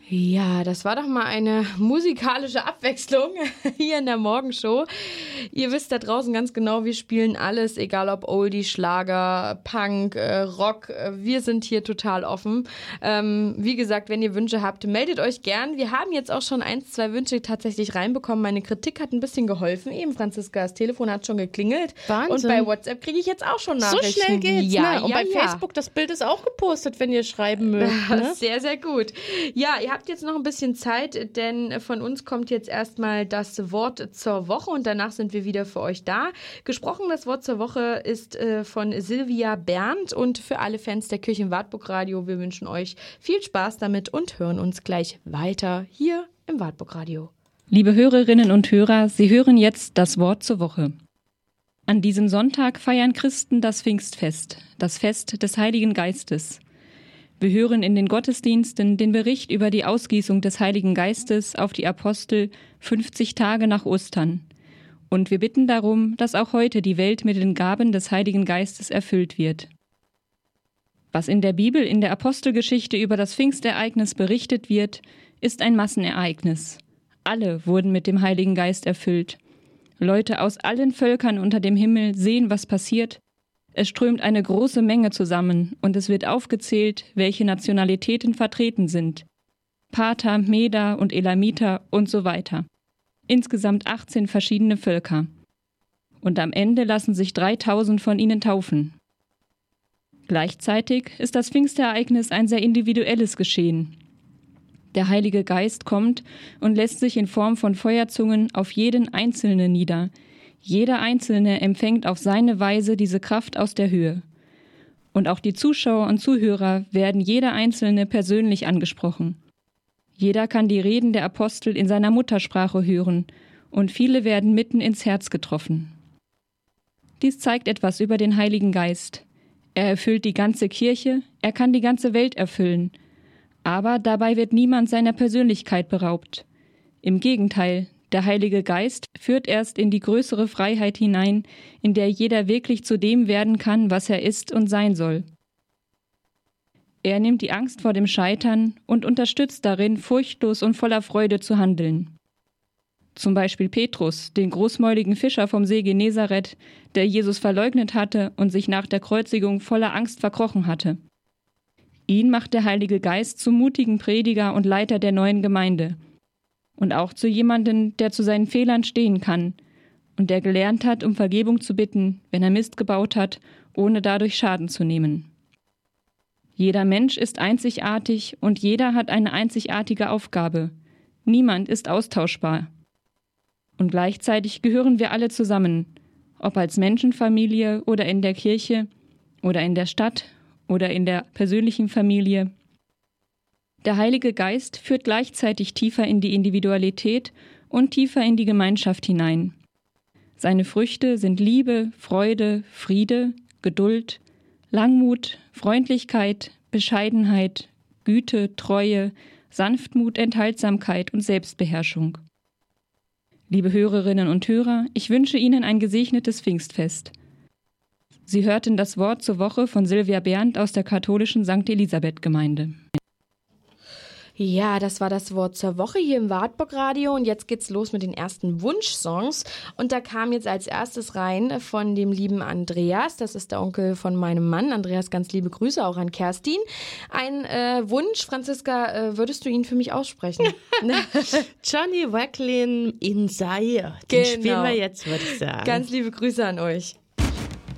Ja, das war doch mal eine musikalische Abwechslung hier in der Morgenshow. Ihr wisst da draußen ganz genau, wir spielen alles, egal ob Oldie, Schlager, Punk, Rock. Wir sind hier total offen. Wie gesagt, wenn ihr Wünsche habt, meldet euch gern. Wir haben jetzt auch schon 1, 2 Wünsche tatsächlich reinbekommen. Meine Kritik hat ein bisschen geholfen. Eben, Franziska, das Telefon hat schon geklingelt. Wahnsinn. Und bei WhatsApp kriege ich jetzt auch schon Nachrichten. So schnell geht's, ja, ne? Und bei Facebook, das Bild ist auch gepostet, wenn ihr schreiben mögt. Ne? Sehr, sehr gut. Ja, ihr habt jetzt noch ein bisschen Zeit, denn von uns kommt jetzt erstmal das Wort zur Woche und danach sind wir wieder für euch da. Gesprochen, das Wort zur Woche ist von Silvia Berndt und für alle Fans der Kirche im Wartburg-Radio, wir wünschen euch viel Spaß damit und hören uns gleich weiter hier im Wartburg-Radio. Liebe Hörerinnen und Hörer, Sie hören jetzt das Wort zur Woche. An diesem Sonntag feiern Christen das Pfingstfest, das Fest des Heiligen Geistes. Wir hören in den Gottesdiensten den Bericht über die Ausgießung des Heiligen Geistes auf die Apostel 50 Tage nach Ostern. Und wir bitten darum, dass auch heute die Welt mit den Gaben des Heiligen Geistes erfüllt wird. Was in der Bibel in der Apostelgeschichte über das Pfingstereignis berichtet wird, ist ein Massenereignis. Alle wurden mit dem Heiligen Geist erfüllt. Leute aus allen Völkern unter dem Himmel sehen, was passiert. Es strömt eine große Menge zusammen und es wird aufgezählt, welche Nationalitäten vertreten sind. Parther, Meder und Elamiter und so weiter. Insgesamt 18 verschiedene Völker. Und am Ende lassen sich 3000 von ihnen taufen. Gleichzeitig ist das Pfingstereignis ein sehr individuelles Geschehen. Der Heilige Geist kommt und lässt sich in Form von Feuerzungen auf jeden Einzelnen nieder. Jeder Einzelne empfängt auf seine Weise diese Kraft aus der Höhe. Und auch die Zuschauer und Zuhörer werden jeder Einzelne persönlich angesprochen. Jeder kann die Reden der Apostel in seiner Muttersprache hören und viele werden mitten ins Herz getroffen. Dies zeigt etwas über den Heiligen Geist. Er erfüllt die ganze Kirche, er kann die ganze Welt erfüllen. Aber dabei wird niemand seiner Persönlichkeit beraubt. Im Gegenteil, der Heilige Geist führt erst in die größere Freiheit hinein, in der jeder wirklich zu dem werden kann, was er ist und sein soll. Er nimmt die Angst vor dem Scheitern und unterstützt darin, furchtlos und voller Freude zu handeln. Zum Beispiel Petrus, den großmäuligen Fischer vom See Genezareth, der Jesus verleugnet hatte und sich nach der Kreuzigung voller Angst verkrochen hatte. Ihn macht der Heilige Geist zum mutigen Prediger und Leiter der neuen Gemeinde. Und auch zu jemandem, der zu seinen Fehlern stehen kann und der gelernt hat, um Vergebung zu bitten, wenn er Mist gebaut hat, ohne dadurch Schaden zu nehmen. Jeder Mensch ist einzigartig und jeder hat eine einzigartige Aufgabe. Niemand ist austauschbar. Und gleichzeitig gehören wir alle zusammen, ob als Menschenfamilie oder in der Kirche oder in der Stadt oder in der persönlichen Familie. Der Heilige Geist führt gleichzeitig tiefer in die Individualität und tiefer in die Gemeinschaft hinein. Seine Früchte sind Liebe, Freude, Friede, Geduld, Langmut, Freundlichkeit, Bescheidenheit, Güte, Treue, Sanftmut, Enthaltsamkeit und Selbstbeherrschung. Liebe Hörerinnen und Hörer, ich wünsche Ihnen ein gesegnetes Pfingstfest. Sie hörten das Wort zur Woche von Silvia Berndt aus der katholischen St. Elisabeth-Gemeinde. Ja, das war das Wort zur Woche hier im Wartburg-Radio und jetzt geht's los mit den ersten Wunschsongs und da kam jetzt als erstes rein von dem lieben Andreas, das ist der Onkel von meinem Mann. Andreas, ganz liebe Grüße auch an Kerstin. Ein Wunsch, Franziska, würdest du ihn für mich aussprechen? Johnny Wacklin in Zaire. Den spielen wir jetzt, würde ich sagen. Ganz liebe Grüße an euch.